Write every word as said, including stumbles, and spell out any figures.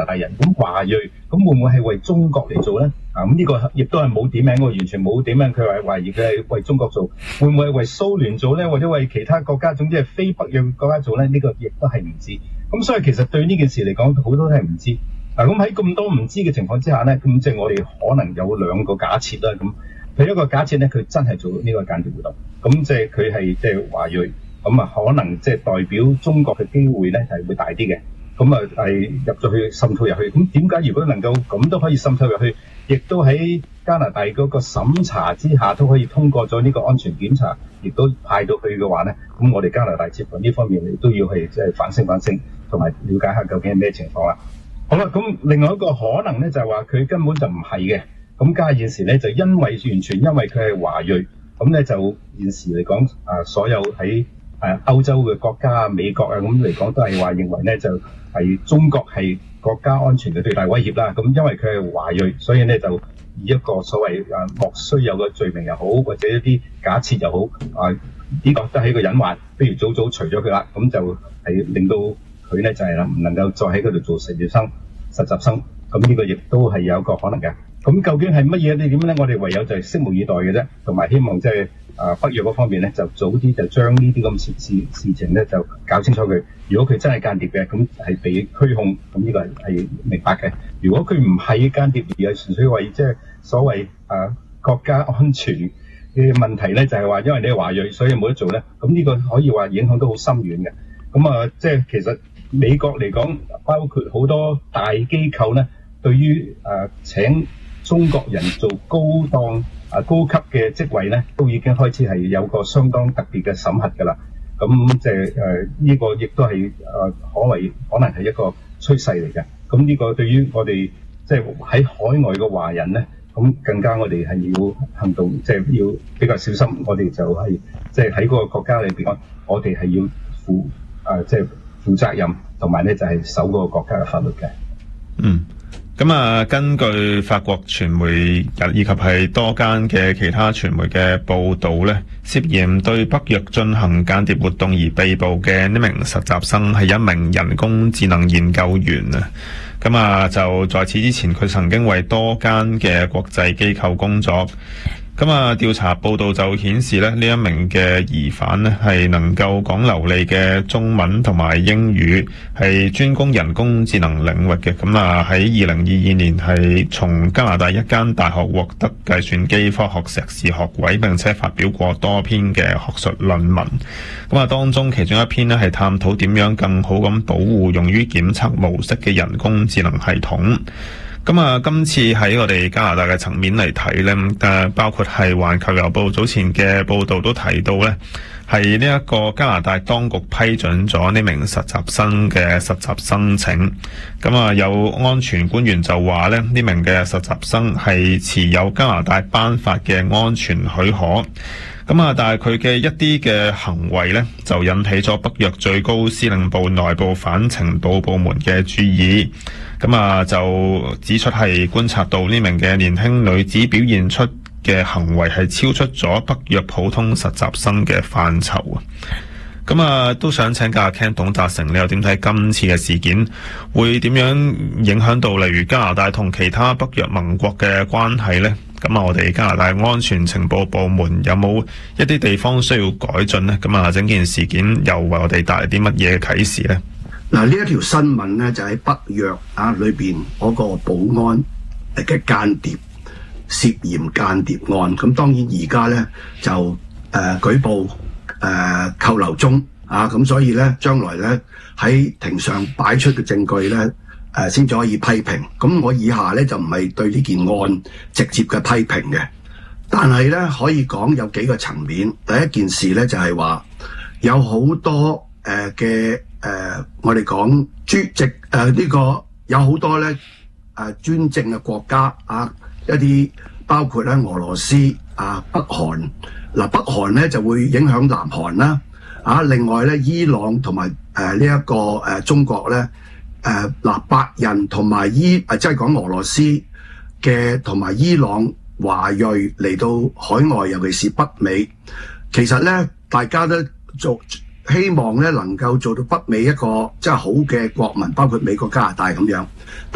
大人，咁華裔咁會唔會係為中國嚟做咧？啊，咁呢個亦都係冇點名喎，完全冇點名。佢話懷疑佢係為中國做，會唔會係為蘇聯做咧，或者為其他國家，總之係非北約國家做咧？呢個亦都係唔知。咁所以其實對呢件事嚟講，好多都係唔知。嗱，咁喺咁多唔知嘅情況之下咧，咁即係我哋可能有兩個假設啦。咁佢一個假設咧，佢真係做呢個間諜活動，咁即係佢係即係華裔，咁啊可能即係代表中國嘅機會咧係會大啲嘅。咁啊係入咗去滲透入去。咁點解如果能夠咁都可以滲透入去，亦都喺加拿大嗰個審查之下都可以通過咗呢個安全檢查，亦都派到去嘅話咧，咁我哋加拿大接盤呢方面，你都要係即係反省反省，同埋了解下究竟係咩情況啦。好啦，咁另外一個可能咧就係話佢根本就唔係嘅。咁加現時咧就因為完全因為佢係華裔，咁咧就現時嚟講啊，所有喺誒歐洲嘅國家啊、美國啊咁嚟講都係話認為咧就係中國係國家安全嘅最大威脅啦。咁因為佢係華裔，所以咧就以一個所謂誒莫須有嘅罪名又好，或者一啲假設又好啊，呢個都係一個隱患。不如早早除咗佢啦，咁就係令到佢咧就係啦，唔能夠再喺嗰度做實習生、實習生，咁呢個亦都係有一個可能嘅。咁究竟係乜嘢你點咧？我哋唯有就係拭目以待嘅啫，同埋希望即係啊北約嗰方面咧，就早啲就將呢啲咁事事事情咧就搞清楚佢。如果佢真係間諜嘅，咁係被拘控，咁呢個係係明白嘅。如果佢唔係間諜，而係純粹為即係所謂啊國家安全嘅問題咧，就係話因為你係華裔，所以冇得做咧。咁呢個可以話影響都好深遠嘅。咁啊，即係其實美國嚟講，包括好多大機構咧，對於誒請中國人做高檔啊高級嘅職位咧，都已經開始係有個相當特別嘅審核㗎啦。咁即係誒呢個亦都係誒可謂可能係一個趨勢嚟嘅。咁呢個對於我哋即係喺海外嘅華人咧，咁更加我哋係要行動，即係要比較小心。我哋就係即係喺嗰個國家裏邊，我哋係要負誒即係負責任，同埋咧就係守嗰個國家嘅法律嘅。 嗯。咁啊，根據法國傳媒以及係多間嘅其他傳媒嘅報道咧，涉嫌對北約進行間諜活動而被捕嘅呢名實習生係一名人工智能研究員啊。咁啊，就在此之前，佢曾經為多間嘅國際機構工作。咁啊，調查報道就顯示咧，呢一名嘅疑犯咧係能夠講流利嘅中文同埋英語，係專攻人工智能領域嘅。咁啊，喺二零二二年係從加拿大一間大學獲得計算機科學碩士學位，並且發表過多篇嘅學術論文。咁啊，當中其中一篇咧係探討點樣更好咁保護用於檢測模式嘅人工智能系統。咁啊，今次喺我哋加拿大嘅層面嚟睇咧，誒包括係環球郵報早前嘅報道都提到咧，係呢一個加拿大當局批准咗呢名實習生嘅實習申請。咁啊，有安全官員就話咧，呢名嘅實習生係持有加拿大頒發嘅安全許可。咁啊，但係佢嘅一啲嘅行為咧，就引起咗北約最高司令部內部反情報部門嘅注意。咁啊，就指出係觀察到呢名嘅年輕女子表現出嘅行為係超出咗北約普通實習生嘅範疇啊。咁啊，都想請教阿 Ken 董達成，你又點睇今次嘅事件會點樣影響到例如加拿大同其他北約盟國嘅關係呢？咁啊，我哋加拿大安全情報部門有冇一啲地方需要改進呢？咁啊，整件事件又為我哋帶嚟啲乜嘢啟示呢？ 嗱，呢一條新聞呢，就喺北約啊裏邊嗰個保安嘅間諜涉嫌間諜案。咁當然而家呢，就誒、呃、舉報誒、呃、扣留中啊，咁所以呢，將來呢，喺庭上擺出嘅證據呢，誒先至可以批評。咁我以下呢，就唔係對呢件案直接嘅批評嘅，但係呢，可以講有幾個層面。第一件事呢，就係、是、話有好多誒嘅。呃誒、呃，我哋講專席誒呢個有好多咧誒專政嘅國家啊，一啲包括咧俄羅斯啊、北韓嗱、啊，北韓咧就會影響南韓啦啊，另外咧伊朗同埋誒呢一個誒、呃、中國咧誒嗱白人同埋伊誒即係講俄羅斯嘅同埋伊朗華裔嚟到海外，尤其是北美，其實咧大家都做。希望咧能夠做到北美一個即係好嘅國民，包括美國、加拿大咁樣。